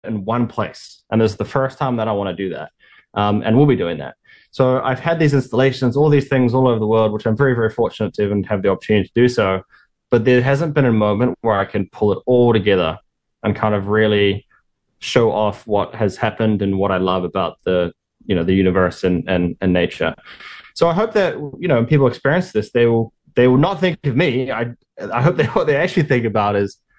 in one place. And this is the first time that I want to do that. And we'll be doing that. So I've had these installations, all these things all over the world, which I'm very, very fortunate to even have the opportunity to do so. But there hasn't been a moment where I can pull it all together and kind of really show off what has happened and what I love about the universe and nature. So I hope that, people experience this, they will not think of me. I hope that what they actually think about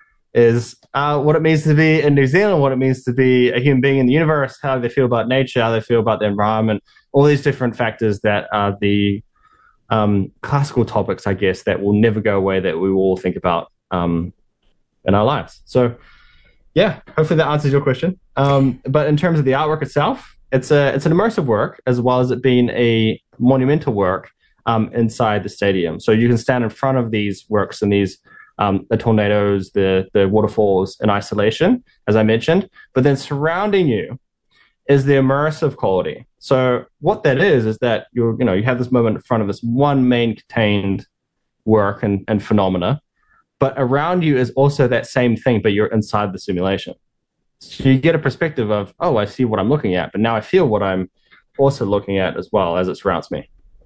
is what it means to be in New Zealand, what it means to be a human being in the universe, how they feel about nature, how they feel about the environment, all these different factors that are the classical topics, I guess, that will never go away, that we will all think about in our lives. So, yeah, hopefully that answers your question. But in terms of the artwork itself, it's an immersive work as well as it being a monumental work inside the stadium. So you can stand in front of these works and these the tornadoes, the waterfalls in isolation, as I mentioned, but then surrounding you is the immersive quality. So what that is that you have this moment in front of this one main contained work and phenomena, but around you is also that same thing, but you're inside the simulation. So you get a perspective of, oh, I see what I'm looking at, but now I feel what I'm also looking at as well as it surrounds me.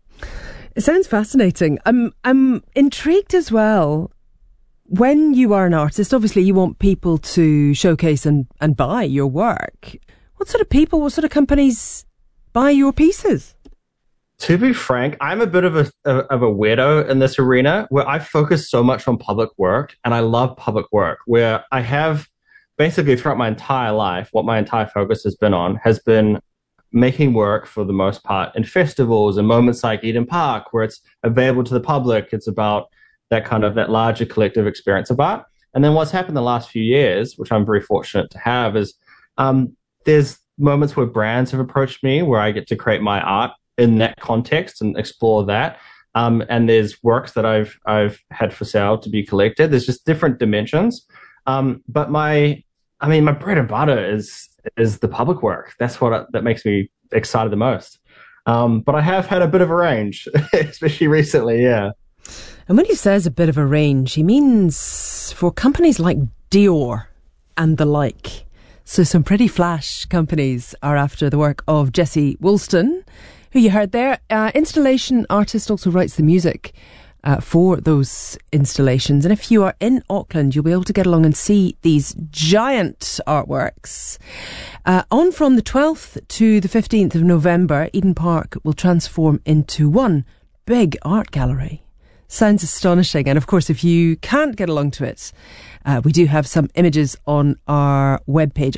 It sounds fascinating. I'm intrigued as well. When you are an artist, obviously you want people to showcase and buy your work. What sort of people, what sort of companies buy your pieces? To be frank, I'm a bit of a weirdo in this arena where I focus so much on public work, and I love public work, where I have basically throughout my entire life, what my entire focus has been making work for the most part in festivals and moments like Eden Park, where it's available to the public. It's about that larger collective experience of art. And then what's happened the last few years, which I'm very fortunate to have, is there's moments where brands have approached me where I get to create my art in that context and explore that. And there's works that I've had for sale to be collected. There's just different dimensions. But my bread and butter is the public work. That's that makes me excited the most. But I have had a bit of a range, especially recently, yeah. And when he says a bit of a range, he means for companies like Dior and the like. So some pretty flash companies are after the work of Jesse Woolston, who you heard there. Installation artist, also writes the music for those installations. And if you are in Auckland, you'll be able to get along and see these giant artworks. On from the 12th to the 15th of November, Eden Park will transform into one big art gallery. Sounds astonishing. And of course, if you can't get along to it, we do have some images on our webpage,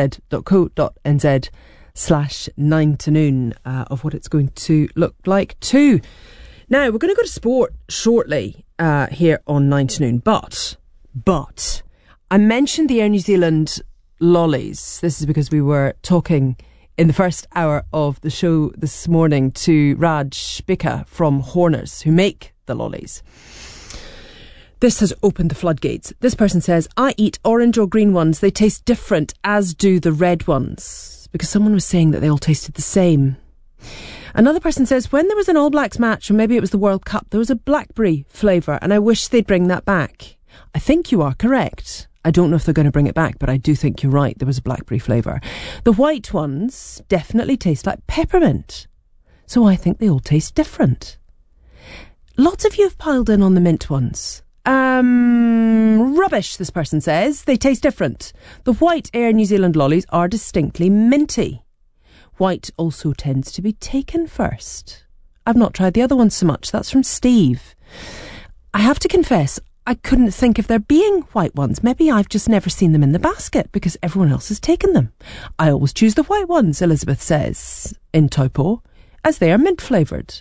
rnz.co.nz/9 to noon, of what it's going to look like too. Now, we're going to go to sport shortly here on 9 to noon. But I mentioned the Air New Zealand lollies. This is because we were talking in the first hour of the show this morning to Raj Bika from Horners, who make the lollies. This has opened the floodgates. This person says, I eat orange or green ones. They taste different, as do the red ones. Because someone was saying that they all tasted the same. Another person says, when there was an All Blacks match, or maybe it was the World Cup, there was a blackberry flavour, and I wish they'd bring that back. I think you are correct. I don't know if they're going to bring it back, but I do think you're right. There was a blackberry flavour. The white ones definitely taste like peppermint. So I think they all taste different. Lots of you have piled in on the mint ones. Rubbish, this person says. They taste different. The white Air New Zealand lollies are distinctly minty. White also tends to be taken first. I've not tried the other ones so much. That's from Steve. I have to confess, I couldn't think of there being white ones. Maybe I've just never seen them in the basket because everyone else has taken them. I always choose the white ones, Elizabeth says, in Taupo, as they are mint flavoured.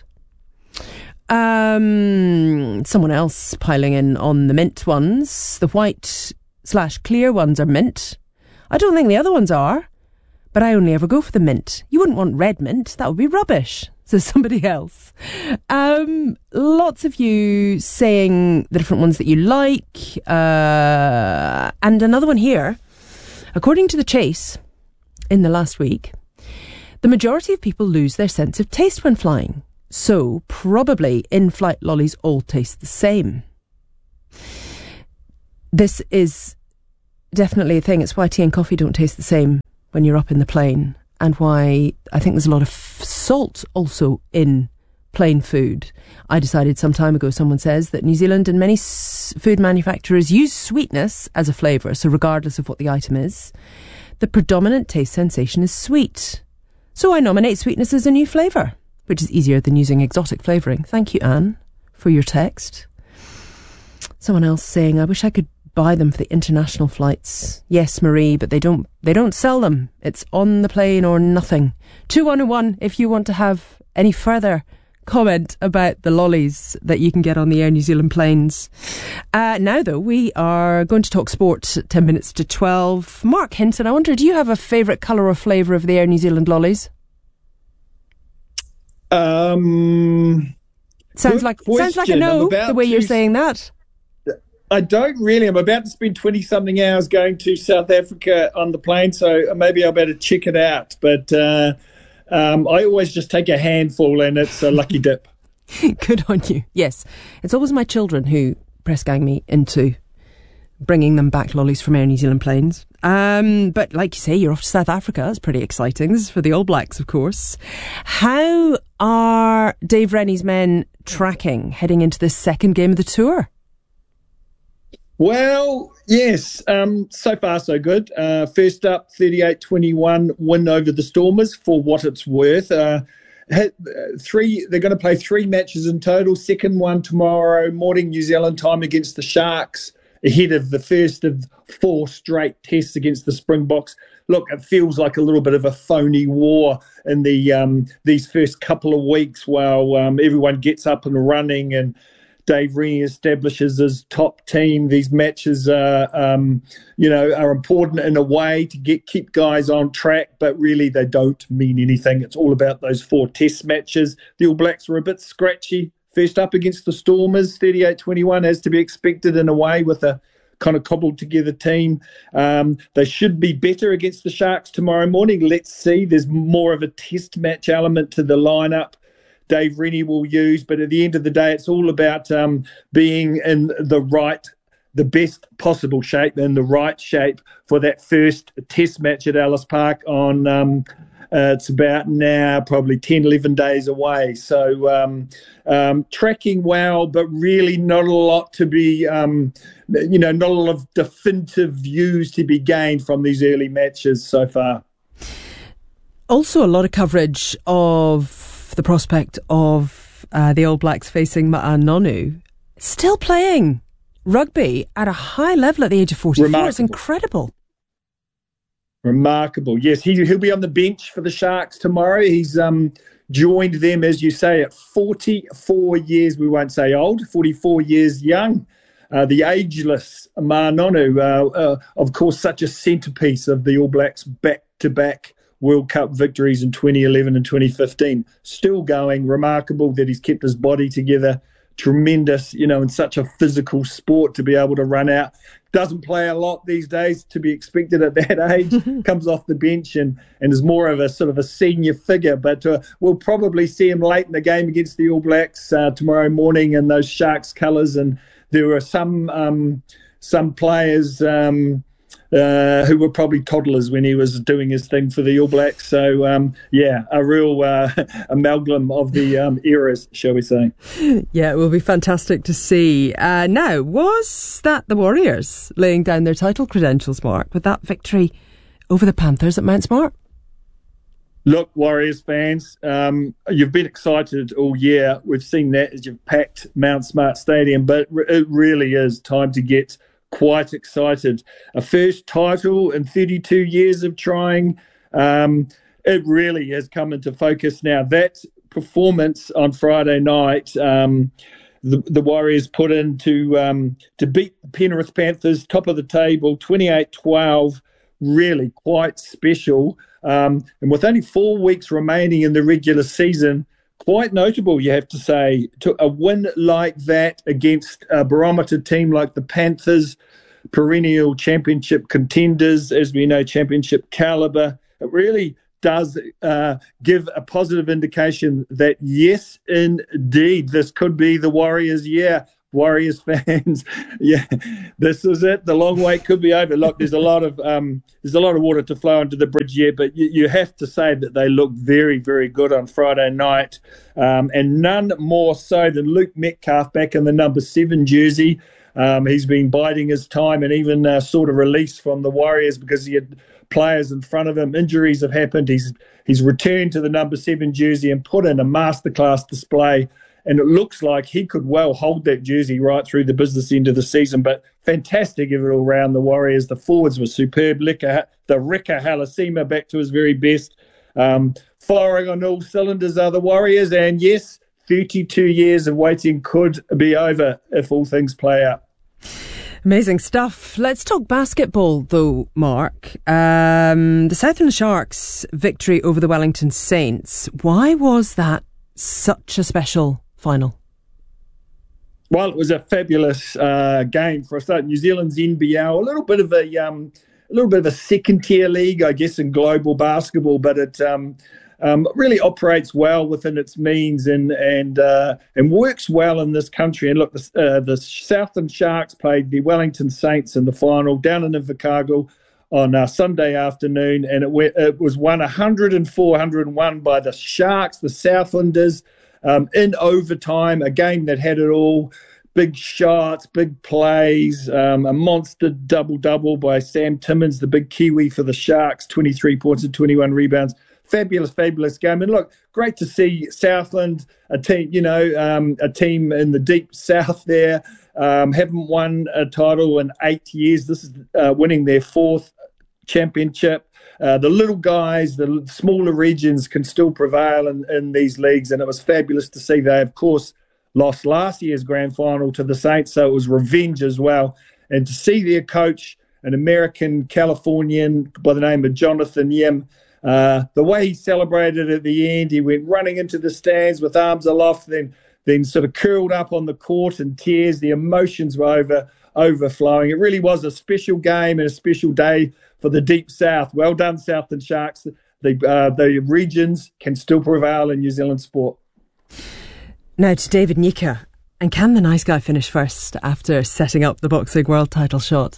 Someone else piling in on the mint ones. The white/clear ones are mint. I don't think the other ones are, but I only ever go for the mint. You wouldn't want red mint. That would be rubbish, says somebody else. Lots of you saying the different ones that you like. And another one here. According to The Chase, in the last week, the majority of people lose their sense of taste when flying. So, probably in-flight lollies all taste the same. This is definitely a thing. It's why tea and coffee don't taste the same when you're up in the plane, and why I think there's a lot of salt also in plain food. I decided some time ago, someone says, that New Zealand and many food manufacturers use sweetness as a flavour, so regardless of what the item is, the predominant taste sensation is sweet. So I nominate sweetness as a new flavour, which is easier than using exotic flavouring. Thank you, Anne, for your text. Someone else saying, I wish I could buy them for the international flights. Yes, Marie, but they don't sell them. It's on the plane or nothing. 2101 if you want to have any further comment about the lollies that you can get on the Air New Zealand planes. Now, though, we are going to talk sport at 10 minutes to 12. Mark Hinton, I wonder, do you have a favourite colour or flavour of the Air New Zealand lollies? Sounds like a no, the way you're saying that. I don't really. I'm about to spend 20-something hours going to South Africa on the plane, so maybe I better check it out. But I always just take a handful, and it's a lucky dip. Good on you. Yes. It's always my children who press gang me into bringing them back lollies from Air New Zealand planes. But like you say, you're off to South Africa. That's pretty exciting. This is for the All Blacks, of course. How are Dave Rennie's men tracking heading into this second game of the tour? Well, yes, so far so good. First up, 38-21 win over the Stormers for what it's worth. They're going to play 3 matches in total. Second one tomorrow morning, New Zealand time, against the Sharks, ahead of the first of 4 straight tests against the Springboks. Look, it feels like a little bit of a phony war in these first couple of weeks while everyone gets up and running and Dave Rennie establishes his top team. These matches are important in a way to keep guys on track, but really they don't mean anything. It's all about those 4 test matches. The All Blacks were a bit scratchy. First up against the Stormers, 38-21, as to be expected in a way, with a kind of cobbled together team. They should be better against the Sharks tomorrow morning. Let's see. There's more of a test match element to the lineup Dave Rennie will use, but at the end of the day, it's all about being in the best possible shape, and the right shape for that first test match at Ellis Park on, it's about now probably 10, 11 days away. So tracking well, but really not a lot to be, not a lot of definitive views to be gained from these early matches so far. Also a lot of coverage of the prospect of the All Blacks facing Ma'a Nonu, still playing rugby at a high level at the age of 44. Remarkable. It's incredible. Remarkable. Yes, he'll be on the bench for the Sharks tomorrow. He's joined them, as you say, at 44 years. We won't say old, 44 years young. The ageless Ma'a Nonu, of course, such a centrepiece of the All Blacks back-to-back World Cup victories in 2011 and 2015. Still going. Remarkable that he's kept his body together. Tremendous, in such a physical sport to be able to run out. Doesn't play a lot these days, to be expected at that age. Comes off the bench and is more of a sort of a senior figure. But we'll probably see him late in the game against the All Blacks tomorrow morning in those Sharks colours. And there are some players who were probably toddlers when he was doing his thing for the All Blacks. So, a real amalgam of the eras, shall we say. Yeah, it will be fantastic to see. Now, was that the Warriors laying down their title credentials, Mark, with that victory over the Panthers at Mount Smart? Look, Warriors fans, you've been excited all year. We've seen that as you've packed Mount Smart Stadium, but it really is time to get quite excited. A first title in 32 years of trying. It really has come into focus now. That performance on Friday night, the Warriors put in to beat the Penrith Panthers, top of the table, 28-12, really quite special. And with only 4 weeks remaining in the regular season, quite notable, you have to say, to a win like that against a barometer team like the Panthers, perennial championship contenders, as we know, championship calibre. It really does give a positive indication that, yes, indeed, this could be the Warriors' year. Warriors fans. Yeah, this is it. The long wait could be over. Look, there's a lot of water to flow under the bridge yet, but you have to say that they look very, very good on Friday night, and none more so than Luke Metcalf back in the number 7 jersey. He's been biding his time and even sort of released from the Warriors because he had players in front of him. Injuries have happened. He's returned to the number 7 jersey and put in a masterclass display. And it looks like he could well hold that jersey right through the business end of the season. But fantastic effort all round the Warriors. The forwards were superb. The Rika Halasima back to his very best. Firing on all cylinders are the Warriors. And yes, 32 years of waiting could be over if all things play out. Amazing stuff. Let's talk basketball, though, Mark. The Southland Sharks' victory over the Wellington Saints. Why was that such a special final? Well, it was a fabulous game for a start. New Zealand's NBL, a little bit of a second-tier league, I guess, in global basketball, but it really operates well within its means and works well in this country. And look, the Southland Sharks played the Wellington Saints in the final down in Invercargill on Sunday afternoon, and it was won 104-101 by the Sharks, the Southlanders, in overtime, a game that had it all. Big shots, big plays, a monster double-double by Sam Timmins, the big Kiwi for the Sharks, 23 points and 21 rebounds. Fabulous, fabulous game. And look, great to see Southland, a team in the deep south there, haven't won a title in 8 years. This is winning their 4th championship. The little guys, the smaller regions can still prevail in these leagues, and it was fabulous to see. They, of course, lost last year's grand final to the Saints, so it was revenge as well. And to see their coach, an American Californian by the name of Jonathan Yim, the way he celebrated at the end, he went running into the stands with arms aloft, then sort of curled up on the court in tears. The emotions were overflowing. It really was a special game and a special day for the Deep South. Well done, Southland Sharks. The regions can still prevail in New Zealand sport. Now to David Nyika. And can the nice guy finish first after setting up the boxing world title shot?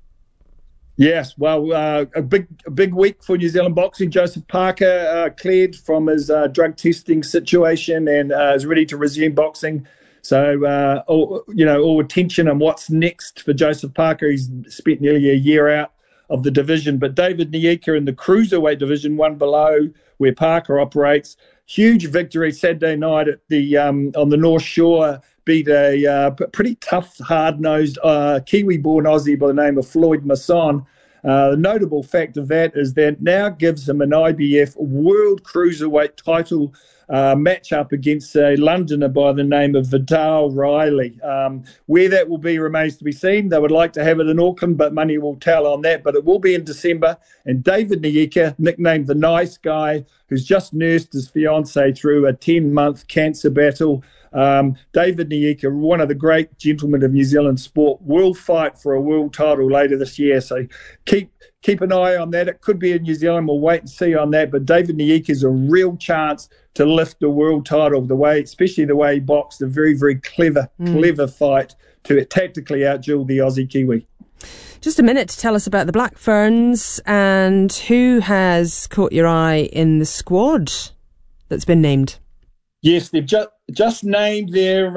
Yes, well, a big week for New Zealand boxing. Joseph Parker cleared from his drug testing situation and is ready to resume boxing. So, all attention on what's next for Joseph Parker. He's spent nearly a year out of the division. But David Nyika in the cruiserweight division, one below where Parker operates, huge victory Saturday night at the on the North Shore. Beat a pretty tough, hard-nosed Kiwi-born Aussie by the name of Floyd Masson. The notable fact of that is that now gives him an IBF World Cruiserweight title match-up against a Londoner by the name of Vidal Riley. Where that will be remains to be seen. They would like to have it in Auckland, but money will tell on that. But it will be in December. And David Nyika, nicknamed the Nice Guy, who's just nursed his fiancée through a 10-month cancer battle. David Nyika, one of the great gentlemen of New Zealand sport, will fight for a world title later this year. So keep an eye on that. It could be in New Zealand. We'll wait and see on that. But David Nyika is a real chance to lift the world title. Especially the way he boxed, a very, very clever fight to tactically outduel the Aussie Kiwi. Just a minute to tell us about the Black Ferns and who has caught your eye in the squad that's been named. Yes, they've just named their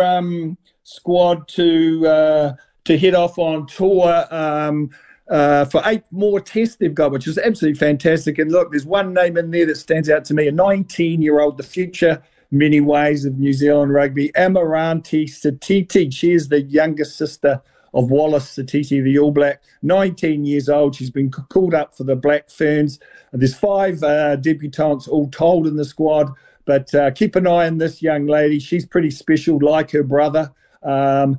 squad to head off on tour for 8 more tests they've got, which is absolutely fantastic. And look, there's one name in there that stands out to me, a 19-year-old, the future, many ways of New Zealand rugby, Amaranti Satiti. She is the younger sister of Wallace Satiti, the All Black, 19 years old. She's been called up for the Black Ferns. There's 5 debutants all told in the squad. But keep an eye on this young lady. She's pretty special, like her brother, out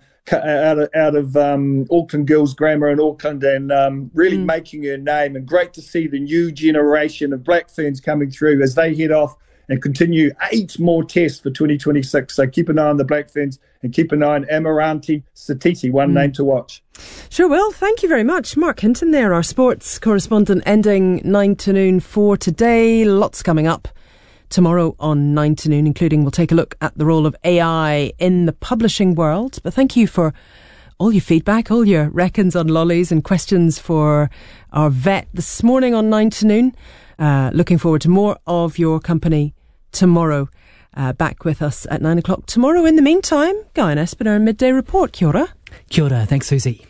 of Auckland Girls Grammar in Auckland, and really making her name. And great to see the new generation of Black Ferns coming through as they head off and continue 8 more tests for 2026. So keep an eye on the Black Ferns and keep an eye on Amaranti Satiti, one name to watch. Sure will. Thank you very much. Mark Hinton there, our sports correspondent, ending 9 to noon for today. Lots coming up. tomorrow on 9 to noon, including we'll take a look at the role of AI in the publishing world. But thank you for all your feedback, all your reckons on lollies and questions for our vet this morning on 9 to noon. Looking forward to more of your company tomorrow. Back with us at 9 o'clock tomorrow. In the meantime, Guy and Espiner, Midday Report. Kia ora. Kia ora. Thanks, Susie.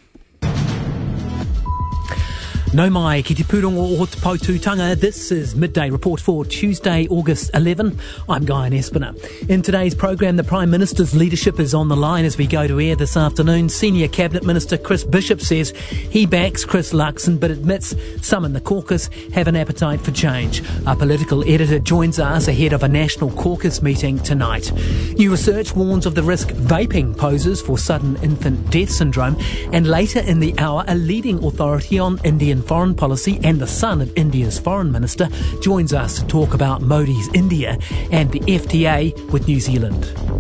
No mai, ki te pūrongo o te pautūtanga. This is Midday Report for Tuesday, August 11. I'm Guy Espiner. In today's program, the Prime Minister's leadership is on the line as we go to air this afternoon. Senior Cabinet Minister Chris Bishop says he backs Chris Luxon, but admits some in the caucus have an appetite for change. Our political editor joins us ahead of a national caucus meeting tonight. New research warns of the risk vaping poses for sudden infant death syndrome. And later in the hour, a leading authority on Indian foreign policy and the son of India's foreign minister joins us to talk about Modi's India and the FTA with New Zealand.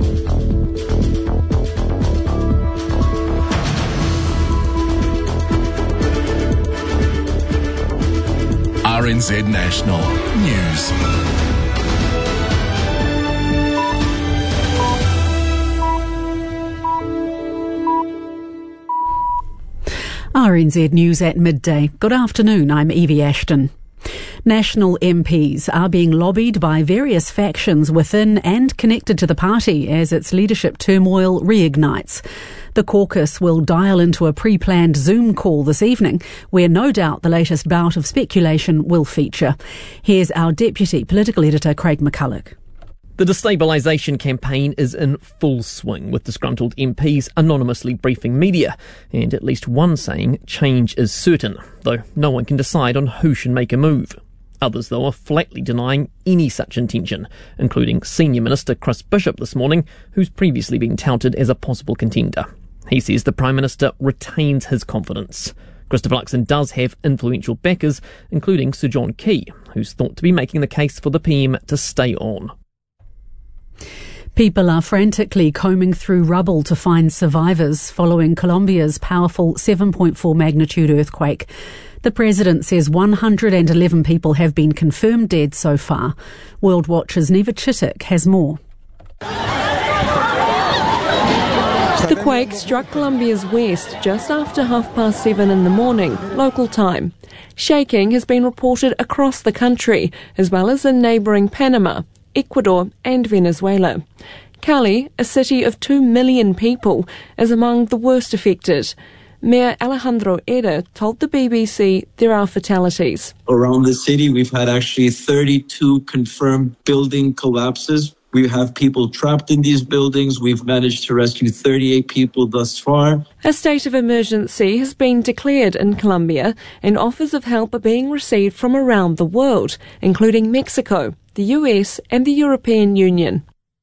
RNZ National News. RNZ News at midday. Good afternoon, I'm Evie Ashton. National MPs are being lobbied by various factions within and connected to the party as its leadership turmoil reignites. The caucus will dial into a pre-planned Zoom call this evening, where no doubt the latest bout of speculation will feature. Here's our Deputy Political Editor, Craig McCulloch. The destabilisation campaign is in full swing, with disgruntled MPs anonymously briefing media, and at least one saying change is certain, though no one can decide on who should make a move. Others, though, are flatly denying any such intention, including Senior Minister Chris Bishop this morning, who's previously been touted as a possible contender. He says the Prime Minister retains his confidence. Christopher Luxon does have influential backers, including Sir John Key, who's thought to be making the case for the PM to stay on. People are frantically combing through rubble to find survivors following Colombia's powerful 7.4 magnitude earthquake. The president says 111 people have been confirmed dead so far. World Watch's Neva Chittick has more. The quake struck Colombia's west just after 7:30 in the morning, local time. Shaking has been reported across the country, as well as in neighbouring Panama, Ecuador and Venezuela. Cali, a city of 2 million people, is among the worst affected. Mayor Alejandro Eder told the BBC there are fatalities. Around the city, we've had actually 32 confirmed building collapses. We have people trapped in these buildings. We've managed to rescue 38 people thus far. A state of emergency has been declared in Colombia, and offers of help are being received from around the world, including Mexico, the US and the European Union.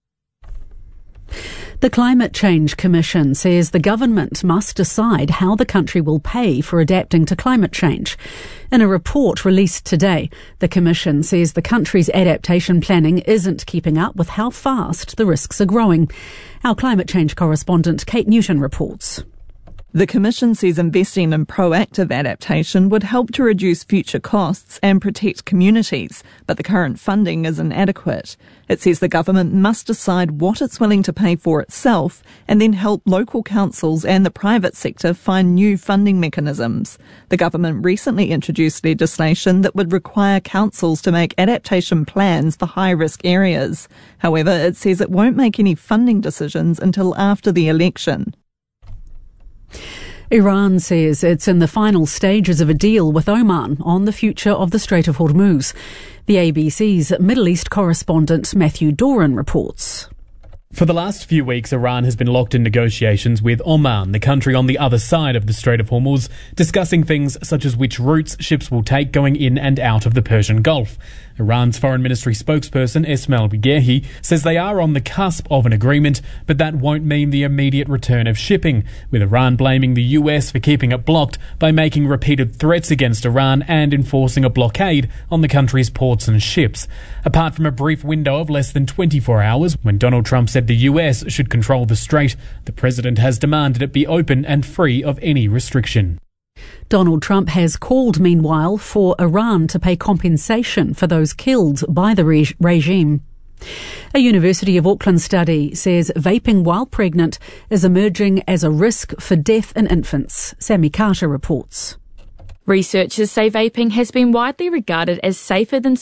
The Climate Change Commission says the government must decide how the country will pay for adapting to climate change. In a report released today, the Commission says the country's adaptation planning isn't keeping up with how fast the risks are growing. Our climate change correspondent Kate Newton reports. The Commission says investing in proactive adaptation would help to reduce future costs and protect communities, but the current funding is inadequate. It says the government must decide what it's willing to pay for itself and then help local councils and the private sector find new funding mechanisms. The government recently introduced legislation that would require councils to make adaptation plans for high-risk areas. However, it says it won't make any funding decisions until after the election. Iran says it's in the final stages of a deal with Oman on the future of the Strait of Hormuz. The ABC's Middle East correspondent Matthew Doran reports. For the last few weeks, Iran has been locked in negotiations with Oman, the country on the other side of the Strait of Hormuz, discussing things such as which routes ships will take going in and out of the Persian Gulf. Iran's Foreign Ministry spokesperson Esmail Bagherhi says they are on the cusp of an agreement, but that won't mean the immediate return of shipping, with Iran blaming the US for keeping it blocked by making repeated threats against Iran and enforcing a blockade on the country's ports and ships. Apart from a brief window of less than 24 hours when Donald Trump said the US should control the strait, the president has demanded it be open and free of any restriction. Donald Trump has called, meanwhile, for Iran to pay compensation for those killed by the regime. A University of Auckland study says vaping while pregnant is emerging as a risk for death in infants. Sammy Carter reports. Researchers say vaping has been widely regarded as safer than